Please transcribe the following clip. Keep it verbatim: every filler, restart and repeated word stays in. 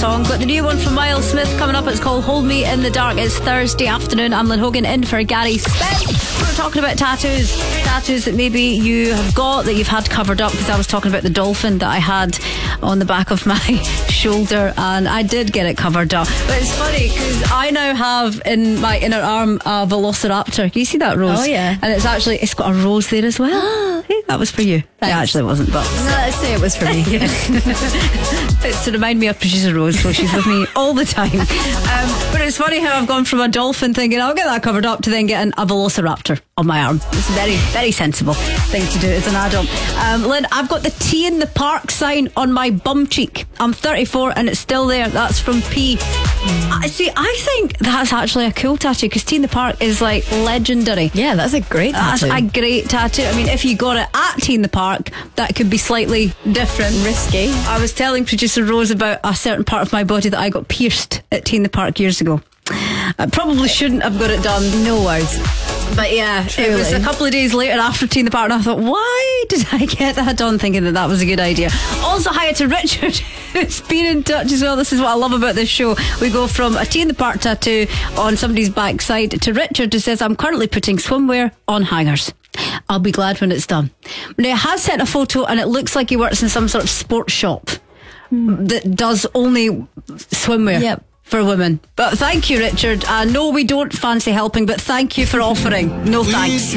song. Got the new one from Miles Smith coming up. It's called Hold Me in the Dark. It's Thursday afternoon. I'm Lynn Hogan in for Gary Spence. We're talking about tattoos. Tattoos that maybe you have got that you've had covered up, because I was talking about the dolphin that I had on the back of my shoulder, and I did get it covered up. But it's funny because I now have in my inner arm a velociraptor. Can you see that, Rose? Oh, yeah. And it's actually, it's got a rose there as well. Hey, that was for you. Thanks. It actually wasn't, but No, let's say it was for me. it's to remind me of producer Rose, so she's with me all the time. Um, but it's funny how I've gone from a dolphin thinking I'll get that covered up to then getting a velociraptor on my arm. It's a very, very sensible thing to do as an adult. Um, Lynn, I've got the T in the Park sign on my bum cheek. I'm thirty-four and it's still there. That's from P. I see, I think that's actually a cool tattoo, because T in the Park is like legendary. Yeah, that's a great That's tattoo. a great tattoo. I mean, if you got it at T in the Park, that could be slightly different. Risky. I was telling producer Rose about a certain part of my body that I got pierced at T in the Park years ago. I probably shouldn't have got it done. No words. But yeah, Truly. it was a couple of days later after Tea in the Park, and I thought, why did I get that done? Thinking that that was a good idea. Also, hi to Richard, who's been in touch as well. This is what I love about this show. We go from a Tea in the Park tattoo on somebody's backside to Richard, who says, I'm currently putting swimwear on hangers. I'll be glad when it's done. Now, he has sent a photo, and it looks like he works in some sort of sports shop mm. that does only swimwear. Yep. For women. But thank you, Richard. Uh, no, we don't fancy helping, but thank you for offering. No thanks.